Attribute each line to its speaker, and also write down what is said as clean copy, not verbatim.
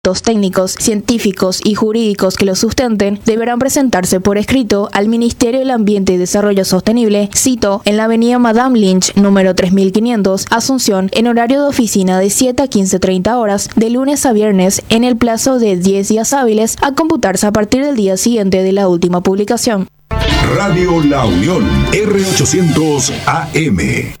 Speaker 1: técnicos, científicos y jurídicos que lo sustenten deberán presentarse por escrito al Ministerio del Ambiente y Desarrollo Sostenible, cito, en la avenida Madame Lynch, número 3500, Asunción, en horario de oficina de 7 a 15:30 horas, de lunes a viernes, en el plazo de 10 días hábiles, a computarse a partir del día siguiente de la última publicación.
Speaker 2: Radio La Unión, R800 AM.